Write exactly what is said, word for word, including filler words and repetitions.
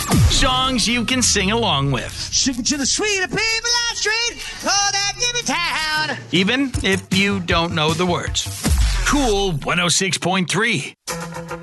Songs you can sing along with. Sing to the sweet people on the street, oh, that give me town. Even if you don't know the words. Cool one oh six point three.